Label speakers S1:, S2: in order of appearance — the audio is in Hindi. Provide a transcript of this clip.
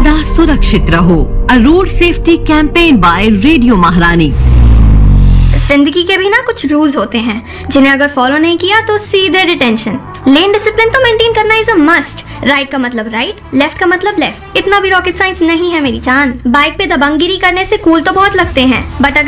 S1: सदा सुरक्षित रहो। अ road safety campaign bye radio महारानी।
S2: जिंदगी के भी ना कुछ रूल्स होते हैं जिन्हें अगर फॉलो नहीं किया तो सीधे डिटेंशन। लेन डिसिप्लिन तो मेंटेन करना इज अ मस्ट। राइट का मतलब राइट, लेफ्ट का मतलब लेफ्ट। इतना भी रॉकेट साइंस नहीं है मेरी जान। बाइक पे दबंगगिरी करने से कूल तो बहुत लगते हैं, बट अगर